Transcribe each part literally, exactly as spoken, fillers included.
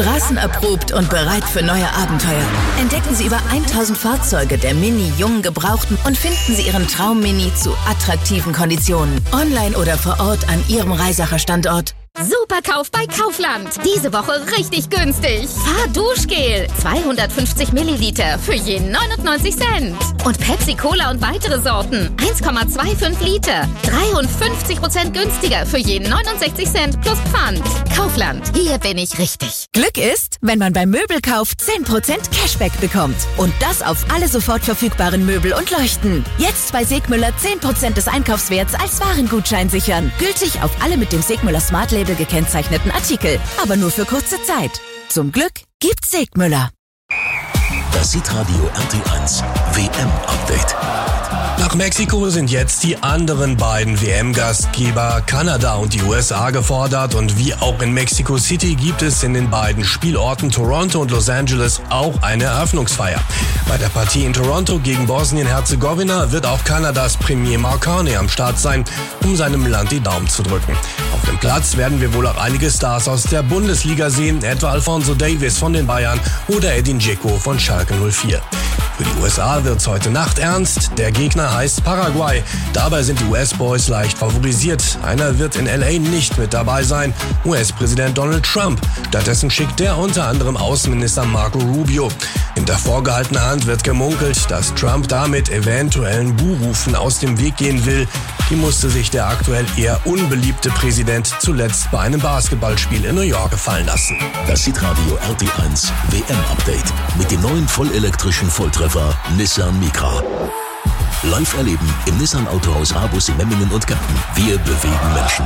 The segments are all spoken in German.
Straßenerprobt und bereit für neue Abenteuer. Entdecken Sie über tausend Fahrzeuge der Mini jung gebrauchten und finden Sie Ihren Traum-Mini zu attraktiven Konditionen. Online oder vor Ort an Ihrem Reisacher Standort. Superkauf bei Kaufland. Diese Woche richtig günstig. Fahrduschgel. zweihundertfünfzig Milliliter für je neunundneunzig Cent. Und Pepsi Cola und weitere Sorten. eins Komma fünfundzwanzig Liter. dreiundfünfzig Prozent günstiger für je neunundsechzig Cent plus Pfand. Kaufland. Hier bin ich richtig. Glück ist, wenn man beim Möbelkauf zehn Prozent Cashback bekommt. Und das auf alle sofort verfügbaren Möbel und Leuchten. Jetzt bei Segmüller zehn Prozent des Einkaufswerts als Warengutschein sichern. Gültig auf alle mit dem Segmüller Smart Label gekennzeichneten Artikel, aber nur für kurze Zeit. Zum Glück gibt's Segmüller. Das Hitradio R T eins W M-Update. Nach Mexiko sind jetzt die anderen beiden W M-Gastgeber Kanada und die U S A gefordert und wie auch in Mexico City gibt es in den beiden Spielorten Toronto und Los Angeles auch eine Eröffnungsfeier. Bei der Partie in Toronto gegen Bosnien-Herzegowina wird auch Kanadas Premier Mark Carney am Start sein, um seinem Land die Daumen zu drücken. Auf dem Platz werden wir wohl auch einige Stars aus der Bundesliga sehen, etwa Alphonso Davies von den Bayern oder Edin Dzeko von Schalke null vier. Für die U S A wird's heute Nacht ernst. Der Gegner heißt Paraguay. Dabei sind die U S-Boys leicht favorisiert. Einer wird in L A nicht mit dabei sein, U S-Präsident Donald Trump. Stattdessen schickt er unter anderem Außenminister Marco Rubio. Hinter vorgehaltener Hand wird gemunkelt, dass Trump damit eventuellen Buhrufen aus dem Weg gehen will. Die musste sich der aktuell eher unbeliebte Präsident zuletzt bei einem Basketballspiel in New York gefallen lassen. Das Hitradio R T eins W M-Update mit dem neuen vollelektrischen Volltreffer Nissan Micra. Live erleben im Nissan Autohaus Arbus in Memmingen und Kempten. Wir bewegen Menschen.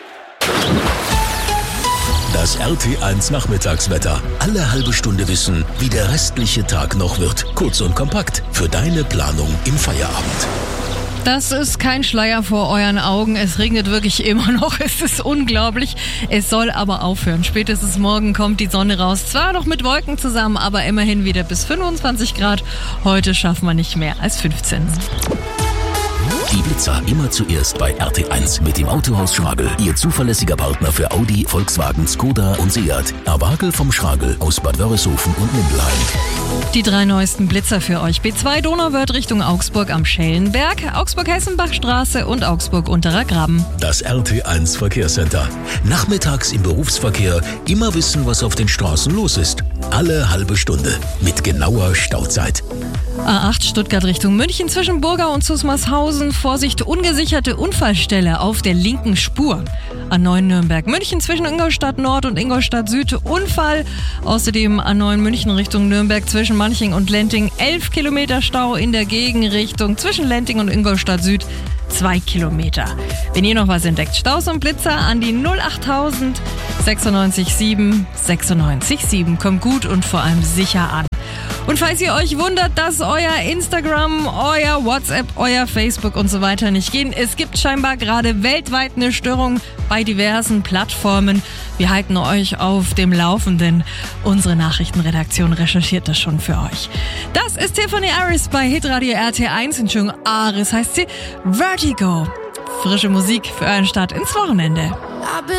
Das R T eins Nachmittagswetter. Alle halbe Stunde wissen, wie der restliche Tag noch wird. Kurz und kompakt für deine Planung im Feierabend. Das ist kein Schleier vor euren Augen. Es regnet wirklich immer noch. Es ist unglaublich. Es soll aber aufhören. Spätestens morgen kommt die Sonne raus. Zwar noch mit Wolken zusammen, aber immerhin wieder bis fünfundzwanzig Grad. Heute schaffen wir nicht mehr als fünfzehn. Die Blitzer immer zuerst bei R T eins mit dem Autohaus Schragel. Ihr zuverlässiger Partner für Audi, Volkswagen, Skoda und Seat. Erwagel vom Schragel aus Bad Wörishofen und Mindelheim. Die drei neuesten Blitzer für euch. B zwei Donauwörth Richtung Augsburg am Schellenberg, Augsburg-Hessenbachstraße und Augsburg-Unterer Graben. Das R T eins Verkehrscenter. Nachmittags im Berufsverkehr immer wissen, was auf den Straßen los ist. Alle halbe Stunde mit genauer Stauzeit. A acht Stuttgart Richtung München zwischen Burgau und Zusmarshausen. Vorsicht, ungesicherte Unfallstelle auf der linken Spur. A neun Nürnberg München zwischen Ingolstadt Nord und Ingolstadt Süd Unfall. Außerdem A neun München Richtung Nürnberg zwischen Manching und Lenting elf Kilometer Stau in der Gegenrichtung zwischen Lenting und Ingolstadt Süd zwei Kilometer. Wenn ihr noch was entdeckt, Staus und Blitzer an die null achttausend sechsundneunzig sieben sechsundneunzig sieben. Kommt gut und vor allem sicher an. Und falls ihr euch wundert, dass euer Instagram, euer WhatsApp, euer Facebook und so weiter nicht gehen, es gibt scheinbar gerade weltweit eine Störung bei diversen Plattformen. Wir halten euch auf dem Laufenden. Unsere Nachrichtenredaktion recherchiert das schon für euch. Das ist Tiffany Aris bei Hitradio R T eins. Entschuldigung, Aris heißt sie. Vertigo. Frische Musik für einen Start ins Wochenende.